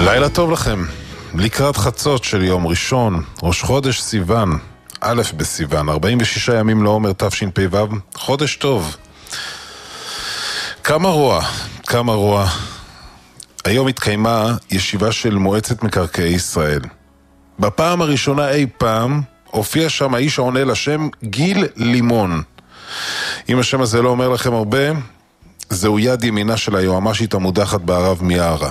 לילה טוב לכם. לקראת חצות של יום ראשון, ראש חודש סיוון, א' בסיוון, 46 ימים לעומר תשפ"ו, חודש טוב. כמה רוע. היום התקיימה ישיבה של מועצת מקרקעי ישראל. בפעם הראשונה אי פעם הופיע שם האיש העונה לשם גיל לימון. אם השם הזה לא אומר לכם הרבה, זהו יד ימינה של היועמ"שית המודחת בערב מיארה.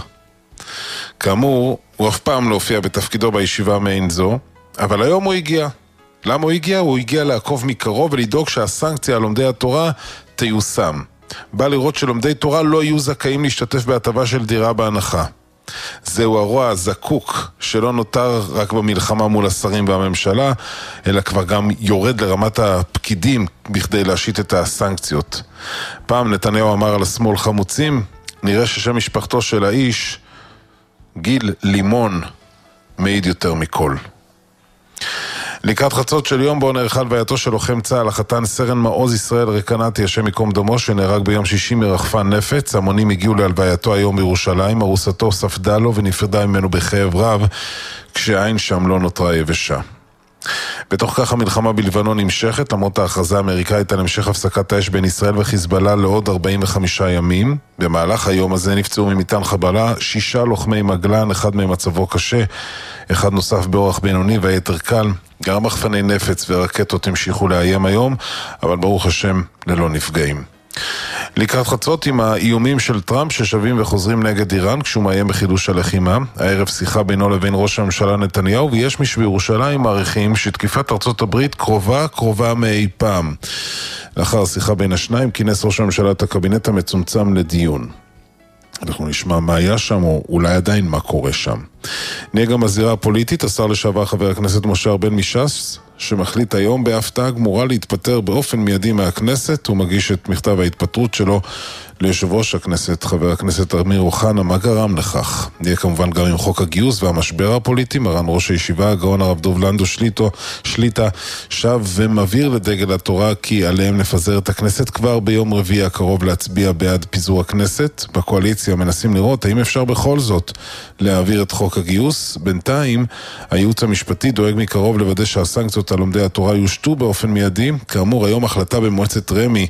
כאמור, הוא אף פעם לא הופיע בתפקידו בישיבה מעין זו, אבל היום הוא הגיע. למה הוא הגיע? הוא הגיע לעקוב מקרוב ולדאוג שהסנקציה על לומדי התורה תיושם. בא לראות שלומדי תורה לא יהיו זכאים להשתתף בהטבה של דירה בהנחה. זהו הרוע הזקוק שלא נותר רק במלחמה מול השרים והממשלה, אלא כבר גם יורד לרמת הפקידים בכדי להשית את הסנקציות. פעם נתניהו אמר על השמאל חמוצים, נראה ששם משפחתו של האיש, גיל לימון, מעיד יותר מכל. לקראת חצות של יום בו נערכה הלווייתו של לוחם צה"ל, החתן סרן מעוז ישראל רקנתי, השם ייקום דמו, שנהרג ביום שישי מרחפן נפץ. המונים הגיעו להלווייתו היום בירושלים, ארוסתו ספדה לו ונפרדה ממנו בכאב רב, כשהעין שם לא נותרה יבשה. בתוך כך המלחמה בלבנון נמשכת, למרות ההכרזה האמריקאית על המשך הפסקת האש בין ישראל וחיזבאללה לעוד 45 ימים. במהלך היום הזה נפצעו ממטען חבלה 6 לוחמי מגלן, אחד מהם מצבו קשה, אחד נוסף באורח בינוני והיתר קל. גם מחפני נפץ ורקטות המשיכו לאיים היום, אבל ברוך השם ללא נפגעים. לקראת חצות עם האיומים של טראמפ ששבים וחוזרים נגד איראן כשהוא מאיים בחידוש הלחימה, הערב שיחה בינו לבין ראש הממשלה נתניהו, ויש מי שבירושלים מעריכים שתקיפת ארצות הברית קרובה מאי פעם. לאחר שיחה בין השניים כינס ראש הממשלה את הקבינט המצומצם לדיון. אנחנו נשמע מה היה שם, או אולי עדיין מה קורה שם. נהיה גם הזירה הפוליטית, השר לשעבר חבר הכנסת משה ארבל מש"ס, שמחליט היום בהפתעה גמורה להתפטר באופן מיידי מהכנסת, הוא מגיש את מכתב ההתפטרות שלו ליושב ראש הכנסת, חבר הכנסת אמיר אוחנה. מה גרם לכך? נהיה כמובן גם עם חוק הגיוס והמשבר הפוליטי. מרן ראש הישיבה, הגאון הרב דוב לנדו שליטה, שב ומבהיר לדגל התורה כי עליהם לפזר את הכנסת כבר ביום רביעי הקרוב להצביע בעד פיזור הכנסת. בקואליציה מנסים לראות האם אפשר בכל זאת להעביר את חוק הגיוס. בינתיים הייעוץ המשפטי דואג מקרוב לוודא שהסנקציות על לומדי התורה יושתו באופן מיידי. כאמור, היום החלטה במועצת רמי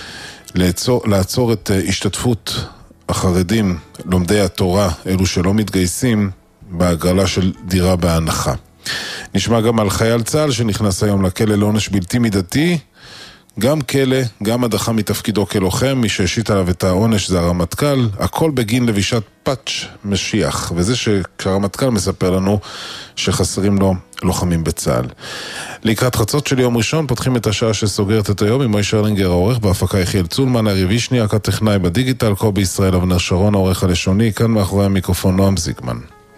לעצור את השתתפות החרדים, לומדי התורה, אלו שלא מתגייסים, בהגרלה של דירה בהנחה. נשמע גם על חייל צה"ל שנכנס היום לכלא לעונש בלתי מידתי, גם כלא, גם הדחה מתפקידו כלוחם, מי שהשית עליו את העונש זה הרמטכ"ל, הכל בגין לבישת פאץ' משיח, וזה שהרמטכ"ל מספר לנו שחסרים לו לוחמים בצה"ל. לקראת חצות של יום ראשון פותחים את השעה שסוגרת את היום עם מוישה הרלינגר העורך, בהפקה יחיאל צולמן, אריה וישני, הטכנאי בדיגיטל, קובי ישראל, אבנר שרון העורך הלשוני, כאן מאחורי המיקרופון נועם זיגמן.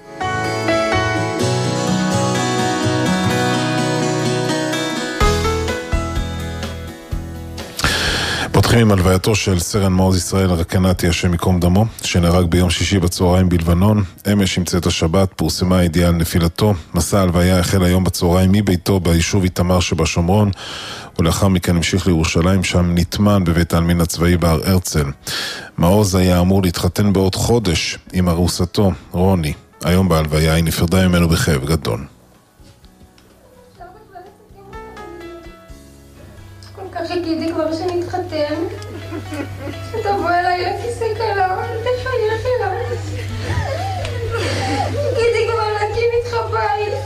פותחים עם הלווייתו של סרן מעוז ישראל רקנתי, השם ייקום דמו, שנהרג ביום שישי בצהריים בלבנון. אמש עם צאת השבת פורסמה הידיעה על נפילתו. מסע ההלוויה החל היום בצהריים מביתו ביישוב איתמר שבשומרון, ולאחר מכן המשיך לירושלים, שם נטמן בבית העלמין הצבאי בהר הרצל. מעוז היה אמור להתחתן בעוד חודש עם ארוסתו רוני. היום בהלוויה היא נפרדה ממנו בכאב גדול. חיכיתי כבר שנתחתן, שתבוא אליי לכיסא כלה, תחייך אליי. חיכיתי כבר להקים איתך בית.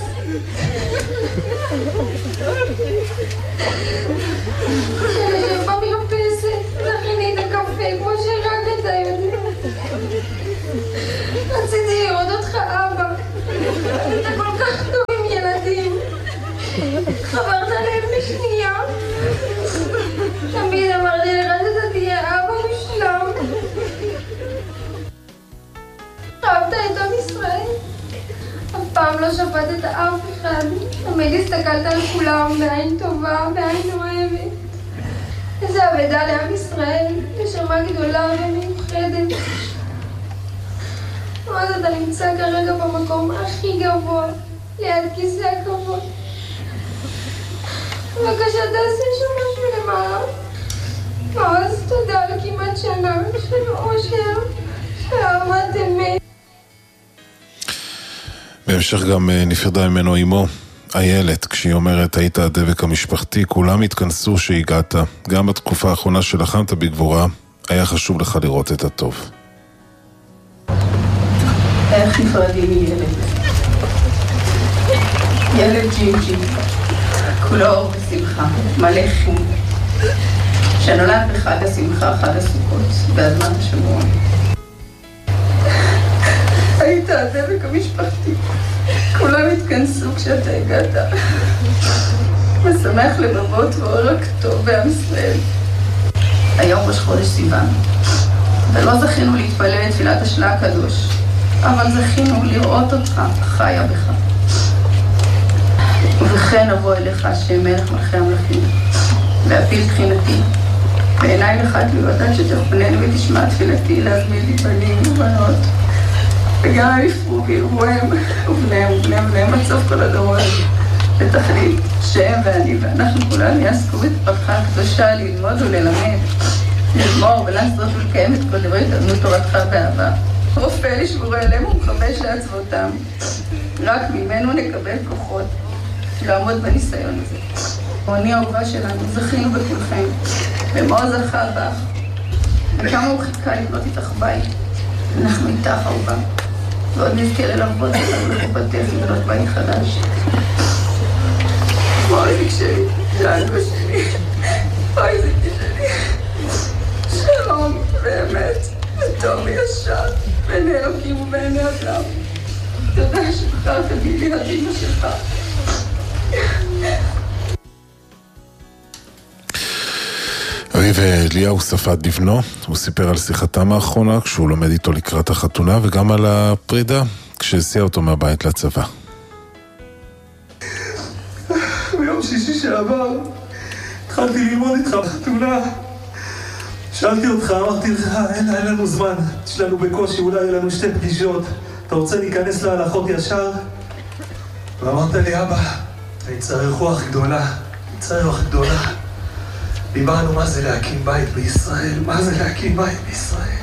שנשב במרפסת, תכיני את הקפה כמו שרק אתה יודע. רציתי לראות אותך אבא, אתה כל כך טוב עם ילדים. חברת להם בשנייה. תמיד אמרתי לך שאתה תהיה אבא מושלם. אהבת את עם ישראל. אף פעם לא שפטת אף אחד. תמיד הסתכלת על כולם בעין טובה, בעין אוהבת. איזה אבדה לעם ישראל, נשמה גדולה ומיוחדת. אז אתה נמצא כרגע במקום הכי גבוה, ליד כיסא הכבוד. בבקשה תעשה שם משהו למעלה. אז תודה על כמעט שנה של אושר, של אהבת אמת. בהמשך גם נפרדה ממנו אמו, איילת, כשהיא אומרת, היית הדבק המשפחתי, כולם התכנסו שהגעת. גם בתקופה האחרונה שלחמת בגבורה, היה חשוב לך לראות את הטוב. איך נפרדים מילד? ילד ג'ינג'י, כולו אור ושמחה, מלא חום, שנולד בחג השמחה, חג הסוכות, בזמן השבוע. היית הדבק המשפחתי, כולם התכנסו כשאתה הגעת. משמח לבבות ואור רק טוב בעם ישראל. היום ראש חודש סיוון, ולא זכינו להתפלל את תפילת השלה הקדוש, אבל זכינו לראות אותך חיה בך. ובכן אבוא אליך השם מלך מלכי המלכים, להפיל תחינתי, בעיניי לך תלויותיי שתפנני ותשמע תפילתי, להזמין לי בנים ובנות, וגם יפרו ויראוהם, ובניהם עד סוף כל הדורות, לתכלית שהם ואני ואנחנו כולנו יעסקו בתפתך הקדושה ללמוד וללמד, לגמור ולעשות ולקיים את כל דברי תלמוד תורתך באהבה. רופא לשבורי הלב ומחבש לעצבותם, רק ממנו נקבל כוחות לעמוד בניסיון הזה. עוני האהובה שלנו, זכינו בכולכם, ומאוד זכה בך, וכמה הוא חיכה לבנות איתך בית. אנחנו איתך אהובה, ועוד נזכר לרבות אותנו לחופתך לבנות בית חדש. אוי זה כשלי, ג'אנגו שלי, אוי זה כשלי. שלום באמת, וטוב וישר, בעיני אלוקים ובעיני אדם. תודה שבחרת בי להיות אמא שלך. אביו אליהו ספד לבנו, הוא סיפר על שיחתם האחרונה כשהוא לומד איתו לקראת החתונה, וגם על הפרידה כשהסיע אותו מהבית לצבא. ביום שישי שעבר התחלתי ללמוד איתך בחתונה. שאלתי אותך, אמרתי לך, אין לנו זמן, יש לנו בקושי, אולי יהיו לנו 2 פגישות, אתה רוצה להיכנס להלכות ישר? ואמרת לי, אבא, אני צריך רוח גדולה, אני צריך רוח גדולה. דיברנו מה זה להקים בית בישראל, מה זה להקים בית בישראל.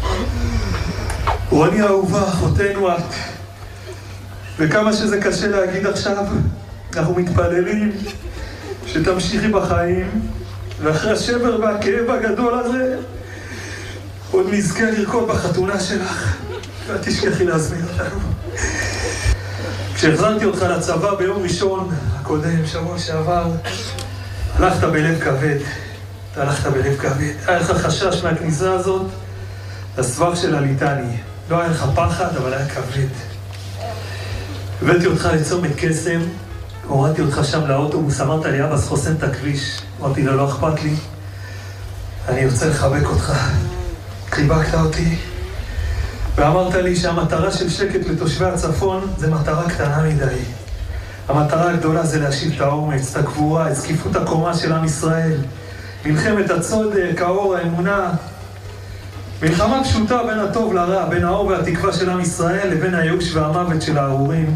רוני האהובה, אחותנו את, וכמה שזה קשה להגיד עכשיו, אנחנו מתפללים שתמשיכי בחיים, ואחרי השבר והכאב הגדול הזה, עוד נזכה לרקוד בחתונה שלך, ואת תשכחי להזמין אותנו. כשהחזרתי אותך לצבא ביום ראשון הקודם, שבוע שעבר, הלכת בלב כבד, אתה הלכת בלב כבד. היה לך חשש מהכניסה הזאת לסבך של הליטני. לא היה לך פחד, אבל היה כבד. הבאתי אותך לצומת קסם, הורדתי אותך שם לאוטובוס, אמרת לי, אבא, חוסם את הכביש. אמרתי לו, לא אכפת לי, אני רוצה לחבק אותך. חיבקת אותי, ואמרת לי שהמטרה של שקט לתושבי הצפון זה מטרה קטנה מדי. המטרה הגדולה זה להשיב את האומץ, את הגבורה, את זקיפות הקומה של עם ישראל. מלחמת הצודק, האור, האמונה. מלחמה פשוטה בין הטוב לרע, בין האור והתקווה של עם ישראל לבין הייאוש והמוות של הארורים.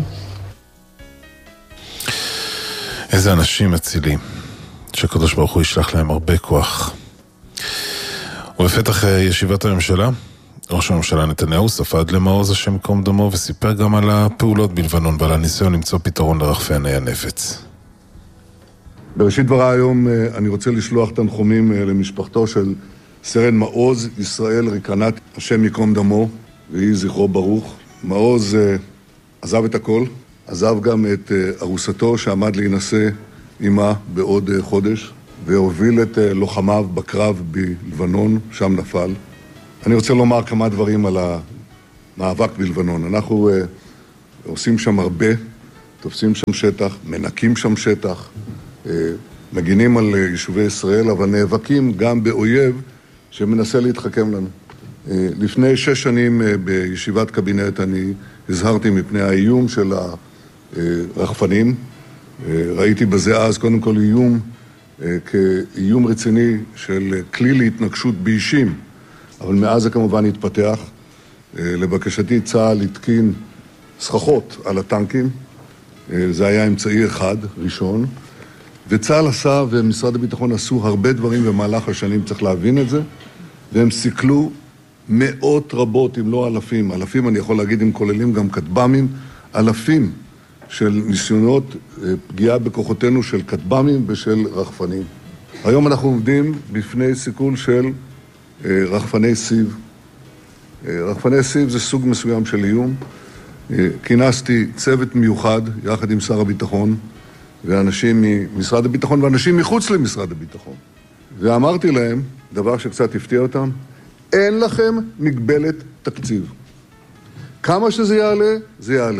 איזה אנשים מצילים, שקדוש ברוך הוא ישלח להם הרבה כוח. ובפתח ישיבת הממשלה, ראש הממשלה נתניהו ספד למעוז השם קום דמו, וסיפר גם על הפעולות בלבנון ועל הניסיון למצוא פתרון לרחפני הנפץ. בראשית דבריי היום אני רוצה לשלוח תנחומים למשפחתו של סרן מעוז ישראל ריקנת, השם יקום דמו, ויהי זכרו ברוך. מעוז עזב את הכל, עזב גם את ארוסתו שעמד להינשא עמה בעוד חודש, והוביל את לוחמיו בקרב בלבנון, שם נפל. אני רוצה לומר כמה דברים על המאבק בלבנון. אנחנו עושים שם הרבה, תופסים שם שטח, מנקים שם שטח, מגינים על יישובי ישראל, אבל נאבקים גם באויב שמנסה להתחכם לנו. לפני 6 שנים בישיבת קבינט אני הזהרתי מפני האיום של הרחפנים. ראיתי בזה אז קודם כל איום כאיום רציני של כלי להתנגשות באישים, אבל מאז זה כמובן התפתח. לבקשתי צה"ל התקין סככות על הטנקים, זה היה אמצעי אחד, ראשון, וצה"ל עשה ומשרד הביטחון עשו הרבה דברים במהלך השנים, צריך להבין את זה, והם סיכלו מאות רבות, אם לא אלפים, אני יכול להגיד אם כוללים גם כטב"מים, אלפים של ניסיונות פגיעה בכוחותינו של כטב"מים ושל רחפנים. היום אנחנו עומדים בפני סיכול של רחפני סיב. רחפני סיב זה סוג מסוים של איום. כינסתי צוות מיוחד יחד עם שר הביטחון ואנשים ממשרד הביטחון ואנשים מחוץ למשרד הביטחון. ואמרתי להם, דבר שקצת הפתיע אותם, אין לכם מגבלת תקציב. כמה שזה יעלה, זה יעלה.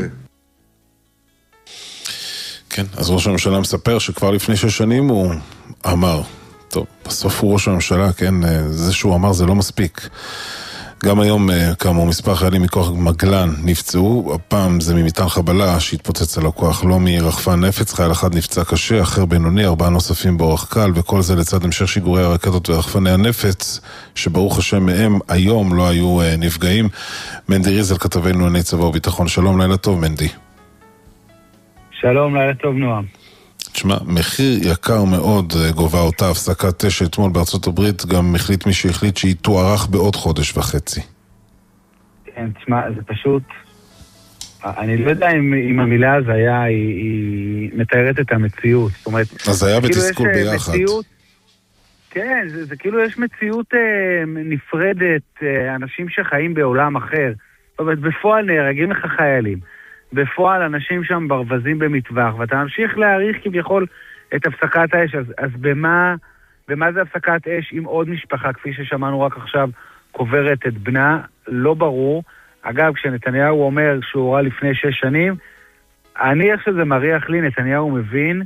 כן, אז ראש הממשלה מספר שכבר לפני 6 שנים הוא אמר, טוב, בסוף הוא ראש הממשלה, כן, זה שהוא אמר זה לא מספיק. גם היום, כאמור, מספר חיילים מכוח מגלן נפצעו, הפעם זה ממטען חבלה שהתפוצץ על הכוח, לא מרחפן נפץ, חייל אחד נפצע קשה, אחר בינוני, 4 נוספים באורח קל, וכל זה לצד המשך שיגורי הרקטות ורחפני הנפץ, שברוך השם מהם היום לא היו נפגעים. מנדי ריזל, כתבנו לענייני צבא וביטחון, שלום, לילה טוב מנדי. שלום, לילה טוב נועם. תשמע, מחיר יקר מאוד גובה אותה הפסקת אש אתמול בארצות הברית, גם החליט מי שהחליט שהיא תוארך בעוד 1.5 חודש. כן, תשמע, זה פשוט, אני לא יודע אם המילה הזו היה, היא מתארת את המציאות, זאת אומרת, אז היה בתסכול ביחד. כן, זה כאילו יש מציאות נפרדת, אנשים שחיים בעולם אחר, זאת אומרת, בפועל נהרגים לך חיילים, בפועל אנשים שם ברווזים במטווח, ואתה ממשיך להאריך כביכול את הפסקת האש, אז במה זה הפסקת אש עם עוד משפחה, כפי ששמענו רק עכשיו, קוברת את בנה, לא ברור. אגב, כשנתניהו אומר שהוא הורה לפני 6 שנים, אני איך שזה מריח לי, נתניהו מבין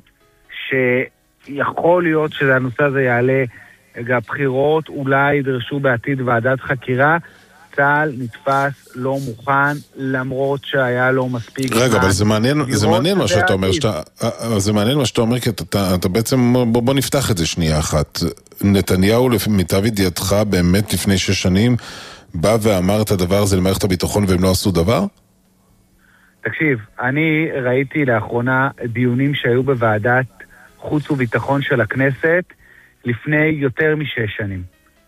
שיכול להיות שהנושא הזה יעלה בחירות, אולי ידרשו בעתיד ועדת חקירה, צה"ל נתפס לא מוכן, למרות שהיה לו מספיק... רגע, אבל זה מעניין מה שאתה אומר, זה מעניין מה שאתה אומר, כי אתה בעצם, בוא נפתח את זה שנייה אחת. נתניהו, למיטב ידיעתך, באמת לפני 6 שנים, בא ואמר את הדבר הזה למערכת הביטחון והם לא עשו דבר? תקשיב, אני ראיתי לאחרונה דיונים שהיו בוועדת חוץ וביטחון של הכנסת, לפני יותר מ6 שנים.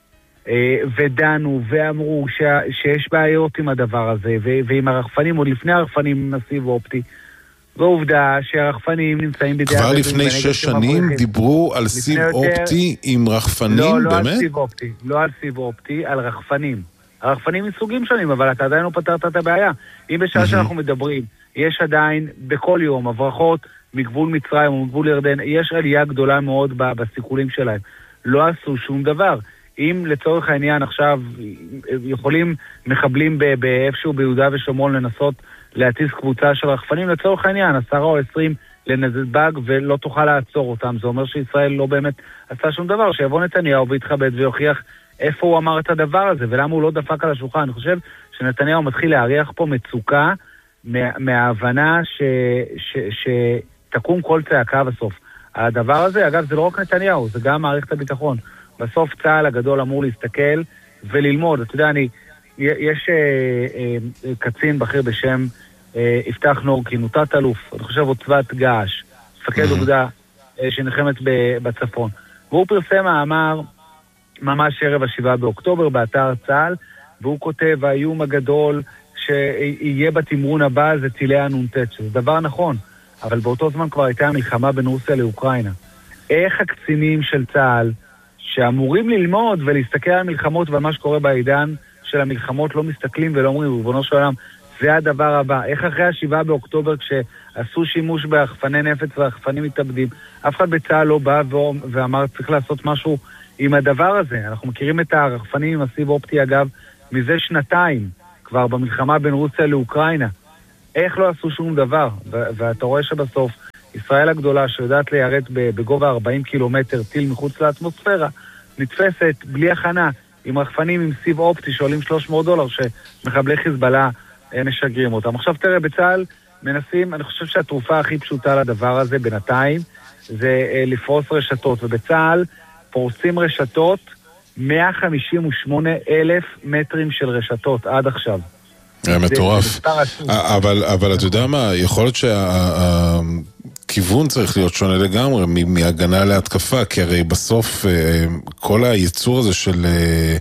ודנו ואמרו שיש בעיות עם הדבר הזה ועם הרחפנים, עוד לפני הרחפנים נסיב אופטי. ועובדה שהרחפנים נמצאים בידי... כבר לפני 6 שנים דיברו על סיב אופטי עם רחפנים, באמת? לא על סיב אופטי, לא על סיב אופטי, על רחפנים. הרחפנים מסוגים שונים, אבל אתה עדיין לא פתרת את הבעיה. אם בשעה שאנחנו מדברים, יש עדיין בכל יום הברחות מגבול מצרים או מגבול ירדן, יש עלייה גדולה מאוד בסיכולים שלהם. לא עשו שום דבר. אם לצורך העניין עכשיו יכולים מחבלים באיפשהו ביהודה ושומרון לנסות להטיס קבוצה של רחפנים, לצורך העניין 10 או 20 לנתב"ג ולא תוכל לעצור אותם, זה אומר שישראל לא באמת עשה שום דבר, שיבוא נתניהו ויתכבד ויוכיח איפה הוא אמר את הדבר הזה ולמה הוא לא דפק על השולחן. אני חושב שנתניהו מתחיל להריח פה מצוקה מההבנה שתקום כל צעקה בסוף. הדבר הזה, אגב, זה לא רק נתניהו, זה גם מערכת הביטחון. בסוף צה"ל הגדול אמור להסתכל וללמוד. אתה יודע, יש קצין בכיר בשם יפתח נורקין, הוא תת אלוף, אני חושב הוא צוות געש, מפקד אוגדה שנחמת בצפון. והוא פרסם מאמר ממש ערב 7 באוקטובר באתר צה"ל, והוא כותב, האיום הגדול שיהיה בתמרון הבא זה טילי הנונטט, שזה דבר נכון, אבל באותו זמן כבר הייתה המלחמה בין רוסיה לאוקראינה. איך הקצינים של צה"ל שאמורים ללמוד ולהסתכל על מלחמות ועל מה שקורה בעידן של המלחמות לא מסתכלים ולא אומרים, ריבונו של עולם, זה הדבר הבא. איך אחרי 7 באוקטובר כשעשו שימוש ברחפני נפץ ורחפנים מתאבדים, אף אחד בצה"ל לא בא ואמר צריך לעשות משהו עם הדבר הזה. אנחנו מכירים את הרחפנים עם הסיב אופטי אגב מזה 2 כבר במלחמה בין רוסיה לאוקראינה. איך לא עשו שום דבר? ואתה רואה שבסוף ישראל הגדולה שיודעת ליירט בגובה 40 קילומטר טיל מחוץ לאטמוספירה, נתפסת בלי הכנה עם רחפנים עם סיב אופטי שעולים $300 שמחבלי חיזבאללה משגרים אותם. עכשיו תראה, בצה"ל מנסים, אני חושב שהתרופה הכי פשוטה לדבר הזה בינתיים זה לפרוס רשתות, ובצה"ל פורסים רשתות 158,000 מטרים של רשתות עד עכשיו. זה מטורף. אבל אתה יודע מה, יכול להיות שהכיוון צריך להיות שונה לגמרי מהגנה להתקפה, כי הרי בסוף כל היצור הזה של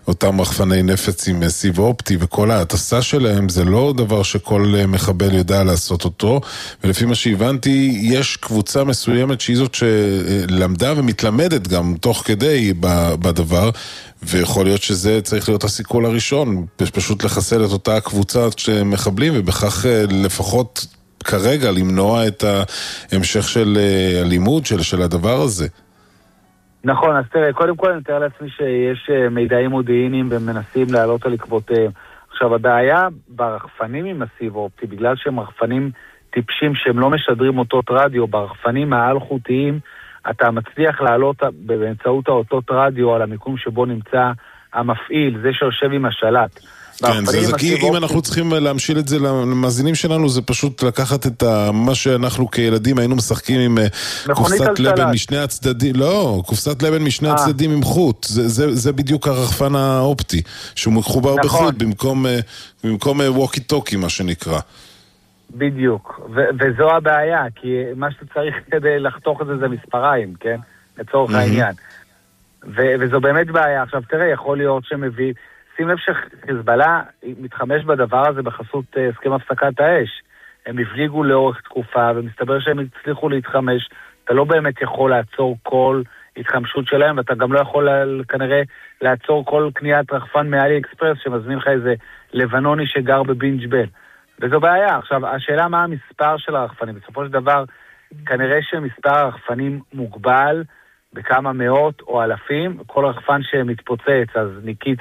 אותם רחפני נפץ עם סיב אופטי, וכל ההטסה שלהם זה לא דבר שכל מחבל יודע לעשות אותו, ולפי מה שהבנתי, יש קבוצה מסוימת שהיא זאת שלמדה ומתלמדת גם תוך כדי בדבר, ויכול להיות שזה צריך להיות הסיכול הראשון, פשוט לחסל את אותה קבוצה שמחבלים, ובכך לפחות כרגע למנוע את ההמשך של הלימוד של הדבר הזה. נכון, אז תראה, קודם כל אני מתאר לעצמי שיש מידעים מודיעיניים ומנסים לעלות על עקבותיהם. עכשיו, הבעיה ברחפנים עם הסיב אופטי, בגלל שהם רחפנים טיפשים שהם לא משדרים אותות רדיו, ברחפנים העל-חוטיים, אתה מצליח לעלות באמצעות האותות רדיו על המיקום שבו נמצא המפעיל, זה שיושב עם השלט. כן, זה כי אם אנחנו צריכים להמשיל את זה למאזינים שלנו, זה פשוט לקחת את מה שאנחנו כילדים היינו משחקים עם קופסת לבן משני הצדדים, לא, קופסת לבן משני הצדדים עם חוט, זה בדיוק הרחפן האופטי, שהוא מחובר בחוט במקום ווקי טוקי מה שנקרא. בדיוק, וזו הבעיה, כי מה שאתה צריך כדי לחתוך את זה מספריים, כן? לצורך העניין. וזו באמת בעיה. עכשיו תראה, יכול להיות שמביא שים לב שחיזבאללה מתחמש בדבר הזה בחסות הסכם הפסקת האש. הם הבליגו לאורך תקופה, ומסתבר שהם הצליחו להתחמש. אתה לא באמת יכול לעצור כל התחמשות שלהם, ואתה גם לא יכול כנראה לעצור כל קניית רחפן מאלי אקספרס, שמזמין לך איזה לבנוני שגר בבינג'בל. וזו בעיה. עכשיו, השאלה מה המספר של הרחפנים. בסופו של דבר, כנראה שמספר הרחפנים מוגבל בכמה מאות או אלפים. כל רחפן שמתפוצץ, אז ניקית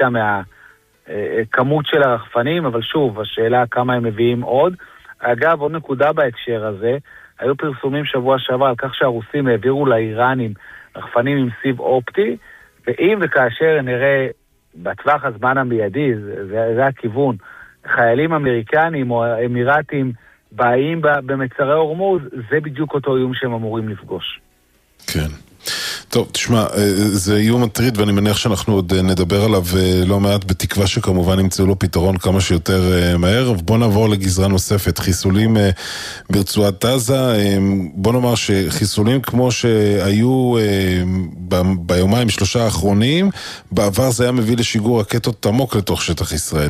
כמות של הרחפנים, אבל שוב, השאלה כמה הם מביאים עוד. אגב, עוד נקודה בהקשר הזה, היו פרסומים שבוע שעבר על כך שהרוסים העבירו לאיראנים רחפנים עם סיב אופטי, ואם וכאשר נראה בטווח הזמן המיידי, זה הכיוון, חיילים אמריקנים או אמירתים באים במצרי הורמוז, זה בדיוק אותו איום שהם אמורים לפגוש. כן. טוב, תשמע, זה איום מטריד ואני מניח שאנחנו עוד נדבר עליו לא מעט, בתקווה שכמובן ימצאו לו פתרון כמה שיותר מהר. בוא נעבור לגזרה נוספת, חיסולים ברצועת עזה. בוא נאמר שחיסולים כמו שהיו ביומיים שלושה האחרונים, בעבר זה היה מביא לשיגור רקטות עמוק לתוך שטח ישראל.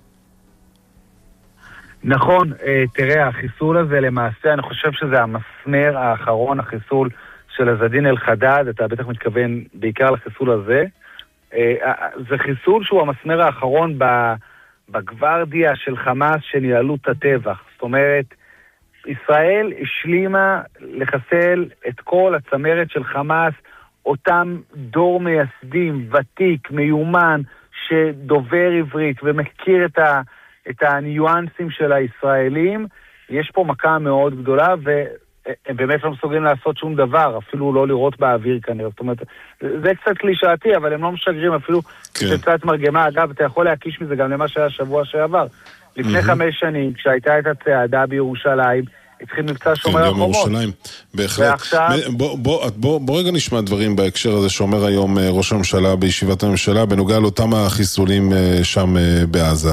נכון, תראה, החיסול הזה למעשה, אני חושב שזה המסמר האחרון, החיסול של עז-א-דין אל-חדד, אתה בטח מתכוון בעיקר לחיסול הזה. זה חיסול שהוא המסמר האחרון בגוורדיה של חמאס שניהלו את הטבח. זאת אומרת, ישראל השלימה לחסל את כל הצמרת של חמאס, אותם דור מייסדים, ותיק, מיומן, שדובר עברית ומכיר את הניואנסים של הישראלים. יש פה מכה מאוד גדולה, הם באמת לא מסוגלים לעשות שום דבר, אפילו לא לראות באוויר כנראה. זאת אומרת, זה קצת קלישאתי, אבל הם לא משגרים אפילו קצת מרגמה. אגב, אתה יכול להקיש מזה גם למה שהיה שבוע שעבר. לפני 5 שנים, כשהייתה את הצעדה בירושלים, התחיל מבצע שומר החומות. ירושלים, בהחלט. בוא רגע נשמע דברים בהקשר הזה שאומר היום ראש הממשלה בישיבת הממשלה, בנוגע לאותם החיסולים שם בעזה.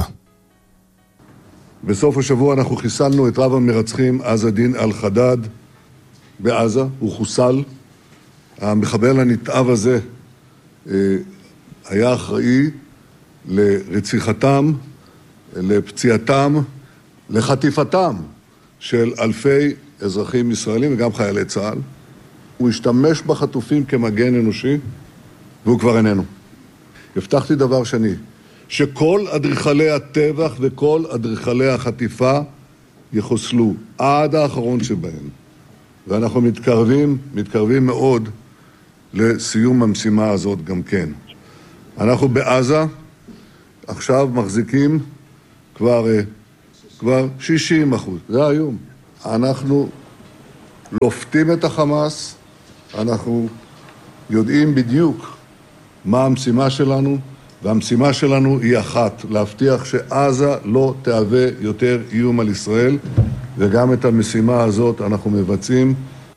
בסוף השבוע אנחנו חיסלנו את רב המרצחים עז-א-דין אל-חדד בעזה, הוא חוסל. המחבל הנתעב הזה היה אחראי לרציחתם, לפציעתם, לחטיפתם של אלפי אזרחים ישראלים וגם חיילי צה"ל. הוא השתמש בחטופים כמגן אנושי, והוא כבר איננו. הבטחתי דבר שני, שכל אדריכלי הטבח וכל אדריכלי החטיפה יחוסלו עד האחרון שבהם. ואנחנו מתקרבים מאוד לסיום המשימה הזאת גם כן. אנחנו בעזה עכשיו מחזיקים כבר 60%, זה היום. אנחנו לופתים את החמאס, אנחנו יודעים בדיוק מה המשימה שלנו, והמשימה שלנו היא אחת, להבטיח שעזה לא תהווה יותר איום על ישראל, וגם את המשימה הזאת אנחנו מבצעים.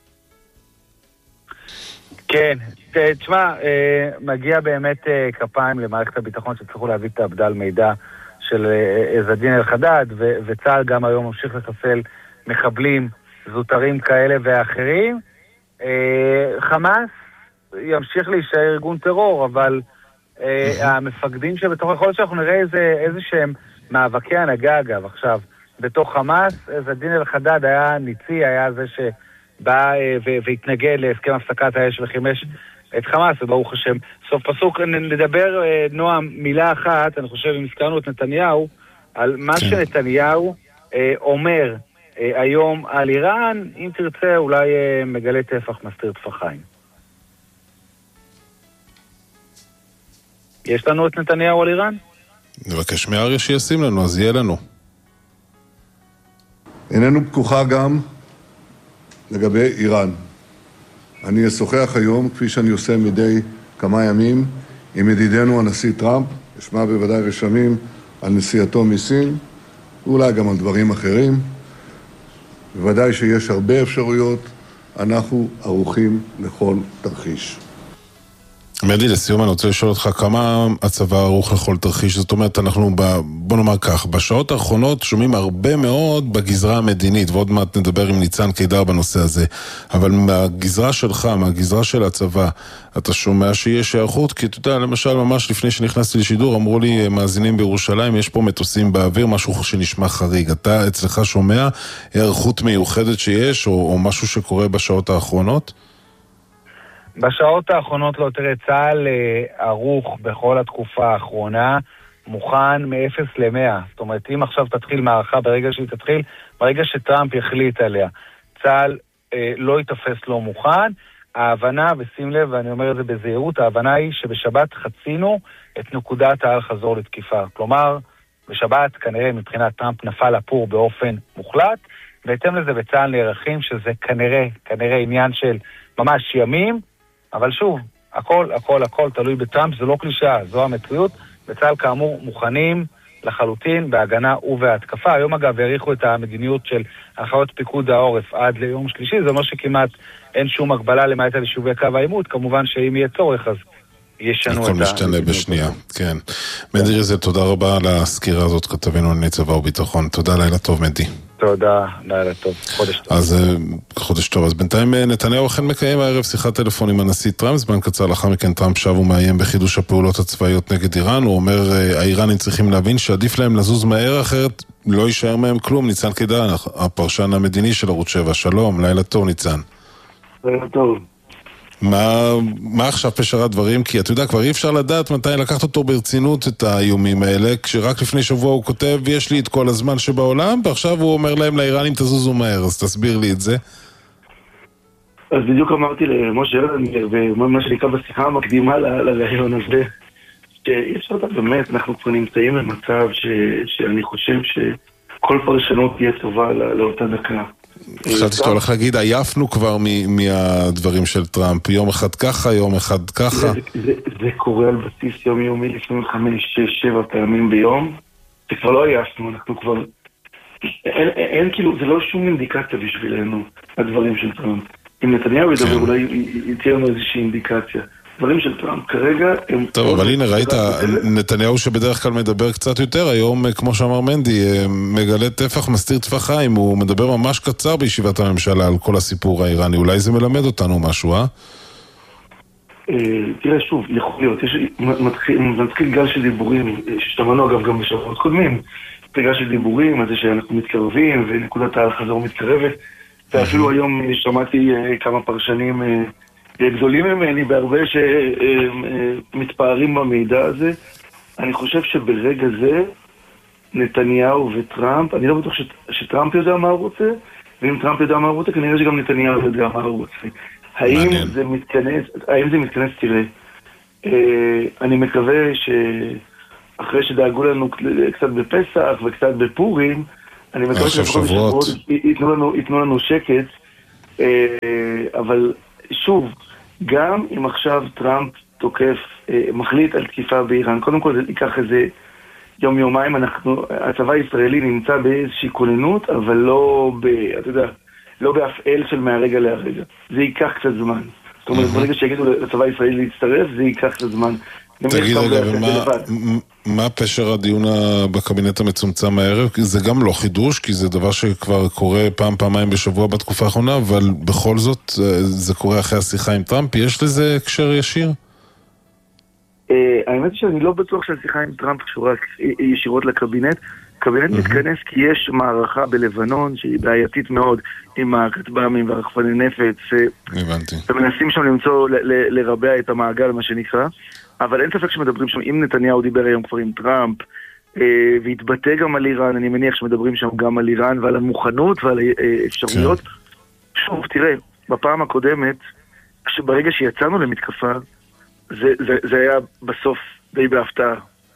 כן, תשמע, מגיע באמת כפיים למערכת הביטחון שצריכו להביא את הבדל מידע של עז-א-דין אל-חדד, וצה"ל גם היום ממשיך לחסל מחבלים זוטרים כאלה ואחרים. חמאס ימשיך להישאר ארגון טרור, אבל המפקדים שבתוך יכול להיות שאנחנו נראה איזה שהם מאבקי הנהגה אגב עכשיו בתוך חמאס. זדין אל-חדד היה ניצי, היה זה שבא והתנגד להסכם הפסקת האש וחימש את חמאס, וברוך השם. סוף פסוק נדבר, נועם, מילה אחת, אני חושב, אם הזכרנו את נתניהו, על מה שנתניהו אומר היום על איראן, אם תרצה אולי מגלה טפח מסתיר טפחיים. יש לנו את נתניהו על איראן? נבקש מאריה שישים לנו, אז יהיה לנו. איננו פקוחה גם לגבי איראן. אני אשוחח היום, כפי שאני עושה מדי כמה ימים, עם ידידנו הנשיא טראמפ, ישמע בוודאי רשמים על נסיעתו מסין, ואולי גם על דברים אחרים. בוודאי שיש הרבה אפשרויות, אנחנו ערוכים לכל תרחיש. מדי, לסיום אני רוצה לשאול אותך כמה הצבא ערוך לכל תרחיש. זאת אומרת, אנחנו, בוא נאמר כך, בשעות האחרונות שומעים הרבה מאוד בגזרה המדינית, ועוד מעט נדבר עם ניצן קידר בנושא הזה, אבל מהגזרה שלך, מהגזרה של הצבא, אתה שומע שיש הערכות? כי אתה יודע, למשל, ממש לפני שנכנסתי לשידור, אמרו לי מאזינים בירושלים, יש פה מטוסים באוויר, משהו שנשמע חריג. אתה אצלך שומע הערכות מיוחדת שיש, או משהו שקורה בשעות האחרונות? בשעות האחרונות לא, תראה, צה"ל ערוך בכל התקופה האחרונה, מוכן מ-0 ל-100. זאת אומרת, אם עכשיו תתחיל מערכה, ברגע שהיא תתחיל, ברגע שטראמפ יחליט עליה, צה"ל לא יתפס לא מוכן. ההבנה, ושים לב, ואני אומר את זה בזהירות, ההבנה היא שבשבת חצינו את נקודת העל חזור לתקיפה. כלומר, בשבת כנראה מבחינת טראמפ נפל הפור באופן מוחלט, בהתאם לזה בצה"ל נערכים שזה כנראה עניין של ממש ימים, אבל שוב, הכל תלוי בטראמפ, זה לא קלישאה, זו המציאות. בצה"ל כאמור מוכנים לחלוטין בהגנה ובהתקפה. היום אגב העריכו את המדיניות של הנחיות פיקוד העורף עד ליום שלישי, זה אומר שכמעט אין שום הגבלה למעט על יישובי קו העימות, כמובן שאם יהיה צורך אז ישנו את הכל משתנה בשנייה, כן. מדי רזל, תודה רבה על הסקירה הזאת, כתבנו לענייני צבא וביטחון. תודה, לילה טוב מדי. תודה, לילה טוב, חודש טוב. אז חודש טוב. אז בינתיים נתניהו אכן מקיים הערב שיחת טלפון עם הנשיא טראמפ, זמן קצר לאחר מכן טראמפ שב ומאיים בחידוש הפעולות הצבאיות נגד איראן. הוא אומר, האיראנים צריכים להבין שעדיף להם לזוז מהר, אחרת לא יישאר מהם כלום. ניצן קידר, הפרשן המדיני של ערוץ 7. שלום, לילה טוב ניצן. לילה טוב. מה עכשיו פשר הדברים? כי אתה יודע, כבר אי אפשר לדעת מתי לקחת אותו ברצינות את האיומים האלה, כשרק לפני שבוע הוא כותב, יש לי את כל הזמן שבעולם, ועכשיו הוא אומר להם לאיראנים תזוזו מהר, אז תסביר לי את זה. אז בדיוק אמרתי למשה ארנגר, ומה שנקרא בשיחה המקדימה לרעיון הזה, שאי אפשר לדעת באמת, אנחנו כבר נמצאים במצב שאני חושב שכל פרשנות תהיה טובה לאותה דקה. חשבתי שאתה הולך להגיד, עייפנו כבר מהדברים של טראמפ, יום אחד ככה, יום אחד ככה. זה קורה על בסיס יומיומי, לפעמים 5, 6, 7 פעמים ביום, זה כבר לא עייפנו, אנחנו כבר... אין כאילו, זה לא שום אינדיקציה בשבילנו, הדברים של טראמפ. אם נתניהו ידבר, אולי תהיה לנו איזושהי אינדיקציה. דברים של טראמפ כרגע הם... טוב, אבל הנה ראית, נתניהו שבדרך כלל מדבר קצת יותר, היום כמו שאמר מנדי, מגלה טפח מסתיר טפחיים, הוא מדבר ממש קצר בישיבת הממשלה על כל הסיפור האיראני, אולי זה מלמד אותנו משהו, תראה שוב, יכול להיות, מתחיל גל של דיבורים, ששתמנו אגב גם בשבועות קודמים, גל של דיבורים, על זה שאנחנו מתקרבים ונקודת החזור מתקרבת, ואפילו היום שמעתי כמה פרשנים גדולים ממני בהרבה שמתפארים במידע הזה. אני חושב שברגע זה נתניהו וטראמפ, אני לא בטוח שטראמפ יודע מה הוא רוצה, ואם טראמפ יודע מה הוא רוצה, כנראה שגם נתניהו יודע מה הוא רוצה. האם זה מתכנס, תראה, אני מקווה שאחרי שדאגו לנו קצת בפסח וקצת בפורים, אני מקווה שבשבועות ייתנו לנו שקט, אבל שוב, גם אם עכשיו טראמפ תוקף, מחליט על תקיפה באיראן, קודם כל זה ייקח איזה יום-יומיים, הצבא הישראלי נמצא באיזושהי כוננות, אבל אתה יודע, לא בהפעל של מהרגע להרגע. זה ייקח קצת זמן. זאת אומרת, ברגע שיגידו לצבא הישראלי להצטרף, זה ייקח קצת זמן. תגיד רגע, מה פשר הדיון בקבינט המצומצם הערב? זה גם לא חידוש, כי זה דבר שכבר קורה פעמיים בשבוע בתקופה האחרונה, אבל בכל זאת זה קורה אחרי השיחה עם טראמפ. יש לזה הקשר ישיר? האמת היא שאני לא בטוח שהשיחה עם טראמפ קשורה ישירות לקבינט. קבינט מתכנס כי יש מערכה בלבנון שהיא בעייתית מאוד עם הכטב"מים והרחפני נפץ. הבנתי. ומנסים שם למצוא, לרבע את המעגל, מה שנקרא. אבל אין ספק שמדברים שם, אם נתניהו דיבר היום כבר עם טראמפ, והתבטא גם על איראן, אני מניח שמדברים שם גם על איראן ועל המוכנות ועל אפשרויות. שוב, תראה, בפעם הקודמת, ברגע שיצאנו למתקפה, זה היה בסוף די בהפתעה.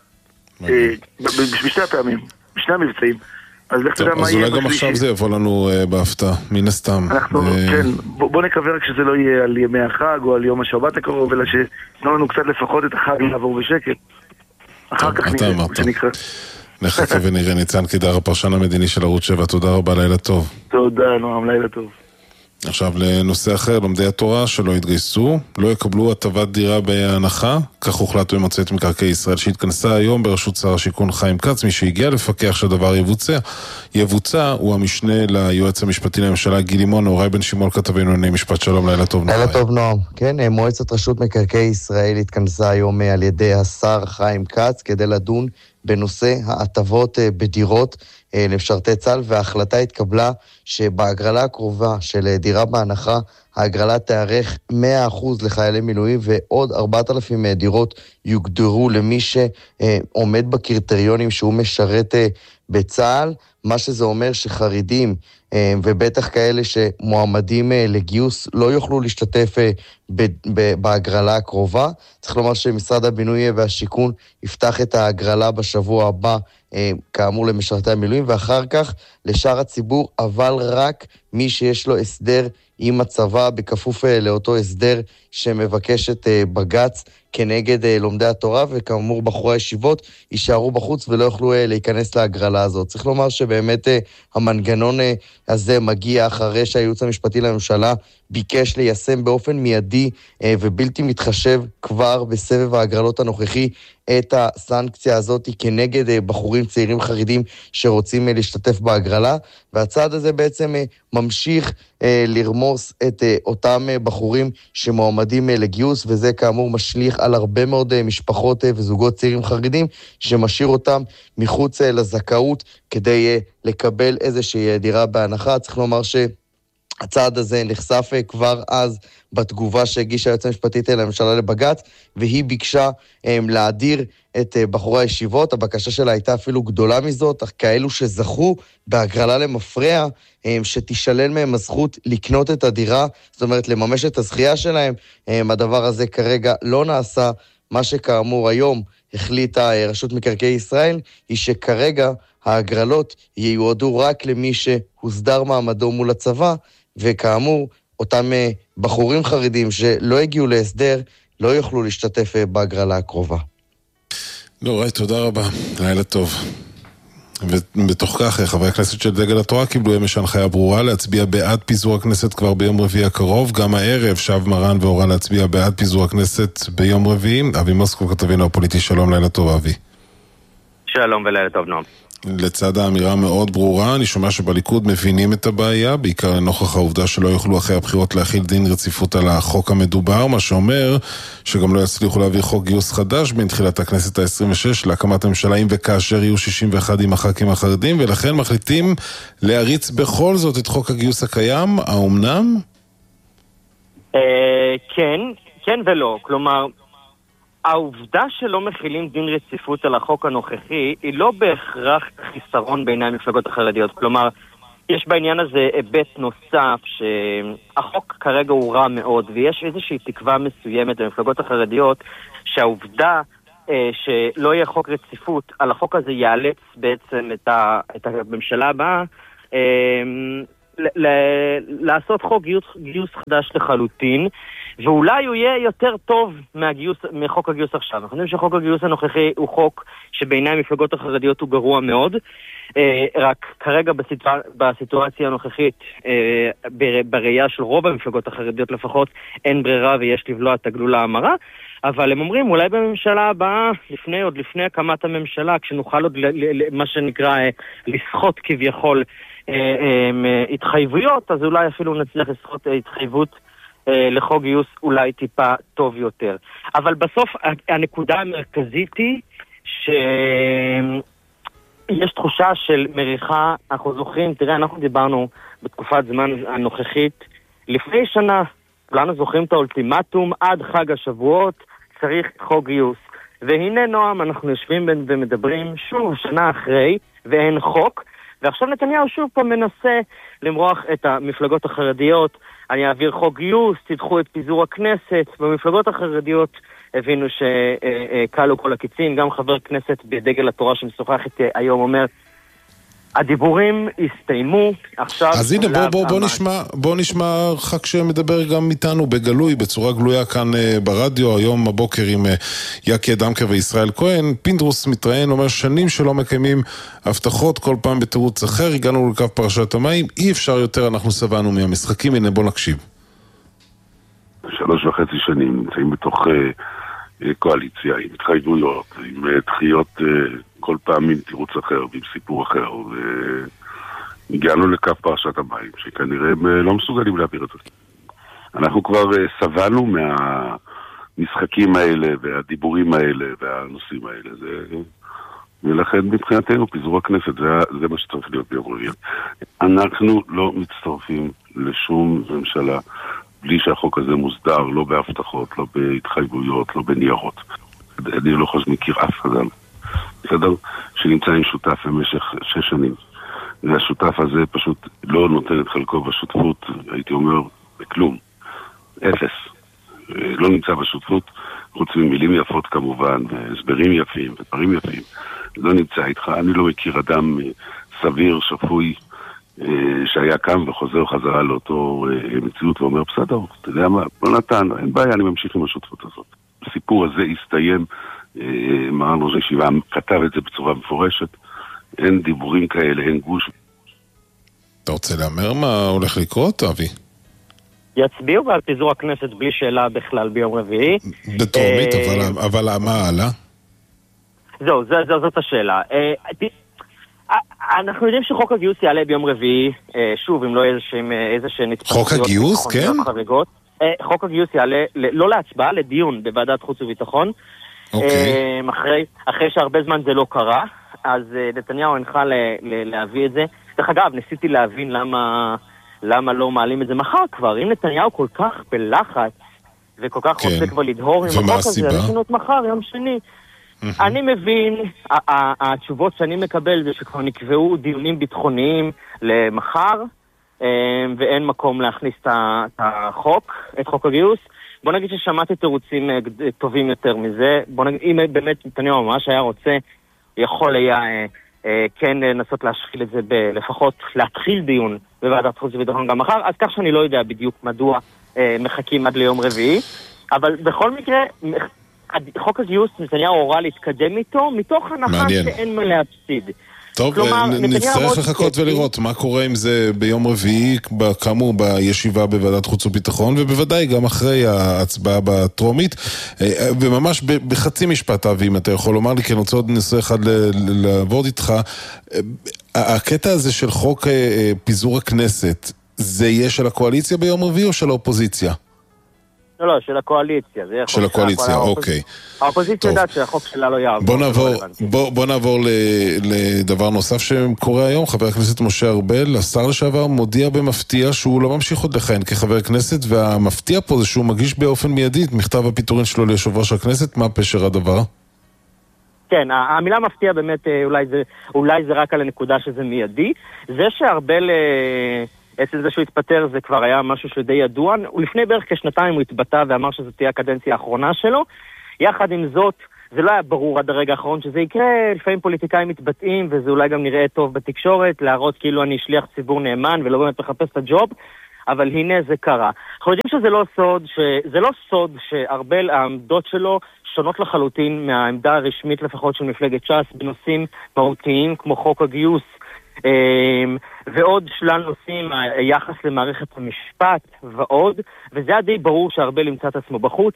בשתי הפעמים, בשני המבצעים. אז לך תדע מה יהיה אז אולי גם עכשיו זה יבוא לנו בהפתעה, מן הסתם. כן, בוא נקווה רק שזה לא יהיה על ימי החג או על יום השבת הקרוב, אלא שתנו לנו קצת לפחות את החג לעבור בשקט. אחר כך נראה, שנקרא. נחכה ונראה. ניצן קידר, הפרשן המדיני של ערוץ 7, תודה רבה, לילה טוב. תודה, נועם, לילה טוב. עכשיו לנושא אחר, לומדי התורה שלא התגייסו, לא יקבלו הטבת דירה בהנחה, כך הוחלט במועצת מקרקעי ישראל שהתכנסה היום בראשות שר השיכון חיים כץ. מי שהגיע לפקח שהדבר יבוצע הוא המשנה ליועץ המשפטי לממשלה גיל לימון. אורי בן שמעון כתבנו לענייני משפט, שלום, לילה טוב. לילה טוב נועם. כן, מועצת רשות מקרקעי ישראל התכנסה היום על ידי השר חיים כץ כדי לדון בנושא ההטבות בדירות למשרתי צה"ל, וההחלטה התקבלה שבהגרלה הקרובה של דירה בהנחה, ההגרלה תארך 100% לחיילי מילואים, ועוד 4,000 דירות יוגדרו למי שעומד בקריטריונים שהוא משרת בצה"ל, מה שזה אומר שחרדים ובטח כאלה שמועמדים לגיוס לא יוכלו להשתתף בהגרלה הקרובה. צריך לומר שמשרד הבינוי והשיכון יפתח את ההגרלה בשבוע הבא, כאמור למשרתי המילואים, ואחר כך לשאר הציבור, אבל רק מי שיש לו הסדר עם הצבא, בכפוף לאותו הסדר שמבקשת בג"ץ כנגד לומדי התורה, וכאמור בחורי הישיבות יישארו בחוץ ולא יוכלו להיכנס להגרלה הזאת. צריך לומר שבאמת המנגנון הזה מגיע אחרי שהייעוץ המשפטי לממשלה ביקש ליישם באופן מיידי ובלתי מתחשב כבר בסבב ההגרלות הנוכחי את הסנקציה הזאת כנגד בחורים צעירים חרדים שרוצים להשתתף בהגרלה, והצעד הזה בעצם ממשיך לרמוס את אותם בחורים שמועמדים לגיוס, וזה כאמור משליך על הרבה מאוד משפחות וזוגות צעירים חרדים שמשאיר אותם מחוץ לזכאות כדי לקבל איזושהי דירה בהנחה. צריך לומר הצעד הזה נחשף כבר אז בתגובה שהגישה היועצת המשפטית לממשלה לבג"ץ, והיא ביקשה להדיר את בחורי הישיבות. הבקשה שלה הייתה אפילו גדולה מזאת, אך כאלו שזכו בהגרלה למפרע, שתישלל מהם הזכות לקנות את הדירה, זאת אומרת לממש את הזכייה שלהם. הדבר הזה כרגע לא נעשה. מה שכאמור היום החליטה רשות מקרקעי ישראל, היא שכרגע ההגרלות ייועדו רק למי שהוסדר מעמדו מול הצבא, וכאמור, אותם בחורים חרדים שלא הגיעו להסדר, לא יוכלו להשתתף בהגרלה הקרובה. לא, ראי, תודה רבה. לילה טוב. ובתוך כך, חברי הכנסת של דגל התורה קיבלו אמש הנחיה ברורה להצביע בעד פיזור הכנסת כבר ביום רביעי הקרוב. גם הערב שב מרן והורה להצביע בעד פיזור הכנסת ביום רביעי. אבי מוסקו, כתבינו הפוליטי, שלום, לילה טוב, אבי. שלום ולילה טוב, נועם. לצד האמירה מאוד ברורה, אני שומע שבליכוד מבינים את הבעיה, בעיקר לנוכח העובדה שלא יוכלו אחרי הבחירות להכיל דין רציפות על החוק המדובר, מה שאומר שגם לא יצליחו להביא חוק גיוס חדש בין תחילת הכנסת ה-26 להקמת הממשלה, אם וכאשר יהיו 61 עם הח"כים החרדים, ולכן מחליטים להריץ בכל זאת את חוק הגיוס הקיים. האומנם? כן ולא. כלומר, העובדה שלא מכילים דין רציפות על החוק הנוכחי היא לא בהכרח חיסרון בעיני המפלגות החרדיות. כלומר, יש בעניין הזה היבט נוסף שהחוק כרגע הוא רע מאוד, ויש איזושהי תקווה מסוימת במפלגות החרדיות שהעובדה שלא יהיה חוק רציפות על החוק הזה יאלץ בעצם את הממשלה הבאה לעשות חוק גיוס חדש לחלוטין, ואולי הוא יהיה יותר טוב מחוק הגיוס עכשיו. אנחנו יודעים שחוק הגיוס הנוכחי הוא חוק שבעיני המפלגות החרדיות הוא גרוע מאוד, רק כרגע בסיטואציה הנוכחית, בראייה של רוב המפלגות החרדיות לפחות, אין ברירה ויש לבלוע את הגלולה המרה, אבל הם אומרים אולי בממשלה הבאה, עוד לפני הקמת הממשלה, כשנוכל עוד מה שנקרא לסחוט כביכול התחייבויות, אז אולי אפילו נצליח לסחוט התחייבות לחוק גיוס אולי טיפה טוב יותר. אבל בסוף הנקודה המרכזית היא שיש תחושה של מריחה, אנחנו זוכרים, תראה, אנחנו דיברנו בתקופת זמן הנוכחית, לפני שנה, כולנו זוכרים את האולטימטום, עד חג השבועות צריך חוק גיוס. והנה נועם, אנחנו יושבים ומדברים שוב שנה אחרי, ואין חוק, ועכשיו נתניהו שוב פה מנסה למרוח את המפלגות החרדיות, אני אעביר חוק גיוס, תדחו את פיזור הכנסת, במפלגות החרדיות הבינו שקלו כל הקיצים, גם חבר כנסת בדגל התורה שמשוחח איתי היום אומר, הדיבורים הסתיימו, עכשיו... אז הנה, בוא נשמע ח"כ שמדבר גם איתנו בגלוי, בצורה גלויה כאן ברדיו, היום הבוקר עם יקי דמקה וישראל כהן. פינדרוס מתראיין, אומר שנים שלא מקיימים הבטחות, כל פעם בתירוץ אחר, הגענו לקו פרשת המים, אי אפשר יותר, אנחנו סבנו מהמשחקים, הנה בוא נקשיב. 3.5 שנים נמצאים בתוך קואליציה, עם התחייבויות, עם דחיות... כל פעם עם תירוץ אחר ועם סיפור אחר, והגענו לקו פרשת המים, שכנראה הם לא מסוגלים להעביר את זה. אנחנו כבר סבלנו מהמשחקים האלה והדיבורים האלה והנושאים האלה, ולכן מבחינתנו פיזור הכנסת זה מה שצריך להיות ביום רביעי. אנחנו לא מצטרפים לשום ממשלה בלי שהחוק הזה מוסדר, לא בהבטחות, לא בהתחייבויות, לא בניירות. אני לא חושב מכיר אף אדם בסדר? שנמצא עם שותף במשך 6 שנים. והשותף הזה פשוט לא נותן את חלקו בשותפות, הייתי אומר, בכלום. 0. לא נמצא בשותפות, חוץ ממילים יפות כמובן, הסברים יפים ודברים יפים. לא נמצא איתך, אני לא מכיר אדם סביר, שפוי, שהיה קם וחוזר חזרה לאותו מציאות ואומר, בסדר, אתה יודע מה, לא נתן, אין בעיה, אני ממשיך עם השותפות הזאת. הסיפור הזה הסתיים, מרן ראש הישיבה כתב את זה בצורה מפורשת, אין דיבורים כאלה, אין גוש. אתה רוצה לאמר מה הולך לקרות, אבי? יצביעו ועל פיזור הכנסת בלי שאלה בכלל ביום רביעי. בטרומית, אבל מה הלאה? זהו, זאת השאלה. אנחנו יודעים שחוק הגיוס יעלה ביום רביעי, שוב, אם לא איזה נתפסויות. חוק הגיוס, כן? חוק הגיוס יעלה, לא להצבעה, לדיון בוועדת חוץ וביטחון. אחרי שהרבה זמן זה לא קרה, אז נתניהו הנחה להביא את זה. דרך אגב, ניסיתי להבין למה לא מעלים את זה מחר כבר. אם נתניהו כל כך בלחץ וכל כך רוצה כבר לדהור עם החוק הזה, נשנו את מחר, יום שני. אני מבין, התשובות שאני מקבל זה שכבר נקבעו דיונים ביטחוניים למחר, ואין מקום להכניס את חוק הגיוס. בוא נגיד ששמעתי תירוצים טובים יותר מזה. בוא נגיד, אם באמת נתניהו ממש היה רוצה, יכול היה כן לנסות להשחיל את זה, לפחות להתחיל דיון בוועדת חוץ וביטחון גם מחר, אז כך שאני לא יודע בדיוק מדוע מחכים עד ליום רביעי. אבל בכל מקרה, חוק הגיוס נתניהו הורה להתקדם איתו, מתוך הנחה שאין מה להפסיד. טוב, נצטרך לחכות ולראות מה קורה עם זה ביום רביעי, כאמור בישיבה בוועדת חוץ וביטחון, ובוודאי גם אחרי ההצבעה בטרומית. וממש בחצי משפט, אבי, אם אתה יכול לומר לי, כי אני רוצה עוד נושא אחד לעבוד איתך. הקטע הזה של חוק פיזור הכנסת, זה יהיה של הקואליציה ביום רביעי או של האופוזיציה? לא, של הקואליציה. של הקואליציה, אוקיי. האופוזיציה יודעת שהחוק שלה לא יעבור. בוא נעבור לדבר נוסף שקורה היום. חבר הכנסת משה ארבל, השר לשעבר, מודיע במפתיע שהוא לא ממשיך עוד לכהן כחבר כנסת, והמפתיע פה זה שהוא מגיש באופן מיידי את מכתב הפיטורין שלו ליושב ראש הכנסת. מה פשר הדבר? כן, המילה מפתיע באמת, אולי זה רק על הנקודה שזה מיידי. זה שארבל... אצל זה שהוא התפטר זה כבר היה משהו שדי ידוע. ולפני בערך כשנתיים הוא התבטא ואמר שזו תהיה הקדנציה האחרונה שלו. יחד עם זאת, זה לא היה ברור עד הרגע האחרון שזה יקרה. לפעמים פוליטיקאים מתבטאים, וזה אולי גם נראה טוב בתקשורת, להראות כאילו אני שליח ציבור נאמן ולא באמת מחפש את הג'וב, אבל הנה זה קרה. אנחנו יודעים שזה לא סוד שהרבל העמדות שלו שונות לחלוטין מהעמדה הרשמית לפחות של מפלגת ש"ס בנושאים מהותיים כמו חוק הגיוס, ועוד שלל נושאים, היחס למערכת המשפט ועוד, וזה היה די ברור שהרבה למצא את עצמו בחוץ,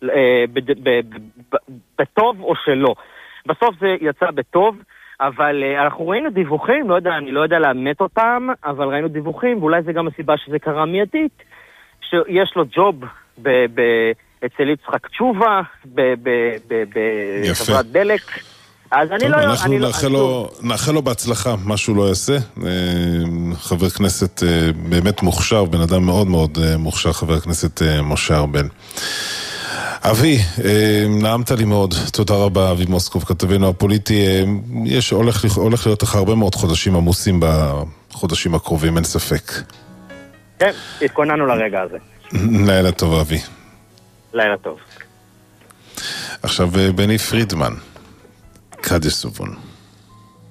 בטוב או שלא. בסוף זה יצא בטוב, אבל אנחנו ראינו דיווחים, אני לא יודע לאמת אותם, אבל ראינו דיווחים, ואולי זה גם הסיבה שזה קרה מיידית, שיש לו ג'וב אצל יצחק תשובה, בחברת דלק. אז אני לא... אנחנו נאחל לו בהצלחה, משהו לא יעשה. חבר כנסת באמת מוכשר, בן אדם מאוד מאוד מוכשר, חבר הכנסת משה ארבל. אבי, נעמת לי מאוד, תודה רבה אבי מוסקוב, כתבנו הפוליטי. הולך להיות לך הרבה מאוד חודשים עמוסים בחודשים הקרובים, אין ספק. כן, התכוננו לרגע הזה. לילה טוב אבי. לילה טוב. עכשיו בני פרידמן, קדש סובון.